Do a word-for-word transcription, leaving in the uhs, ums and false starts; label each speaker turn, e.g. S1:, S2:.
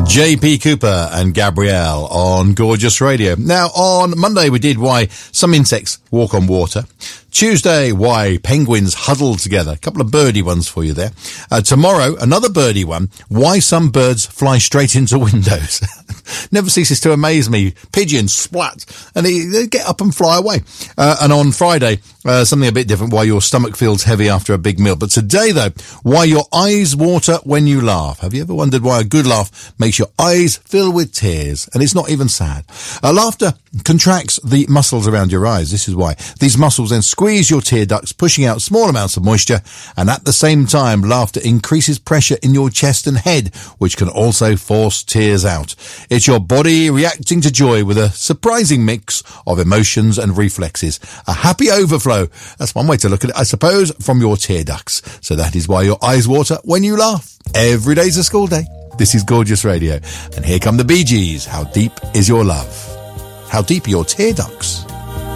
S1: J P Cooper and Gabrielle on Gorgeous Radio. Now, on Monday we did why some insects walk on water. Tuesday, why penguins huddle together. A couple of birdie ones for you there. Uh, tomorrow, another birdie one. Why some birds fly straight into windows. Never ceases to amaze me. Pigeons, splat, and they, they get up and fly away. Uh, and on Friday, uh, something a bit different. Why your stomach feels heavy after a big meal. But today, though, why your eyes water when you laugh. Have you ever wondered why a good laugh makes your eyes fill with tears? And it's not even sad. Uh, laughter contracts the muscles around your eyes. This is why. These muscles then squeeze your tear ducts, pushing out small amounts of moisture, and at the same time, laughter increases pressure in your chest and head, which can also force tears out. It's your body reacting to joy with a surprising mix of emotions and reflexes. A happy overflow. That's one way to look at it, I suppose, from your tear ducts. So that is why your eyes water when you laugh. Every day's a school day. This is Gorgeous Radio. And here come the Bee Gees. How deep is your love? How deep are your tear ducts?